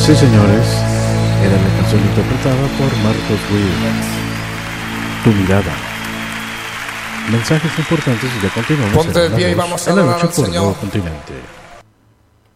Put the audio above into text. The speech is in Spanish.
Sí, señores, era la canción interpretada por Marcos Witt. Tu mirada. Mensajes importantes y ya continuamos Ponte de pie y vamos a en la adorar noche al por Señor. Nuevo Continente.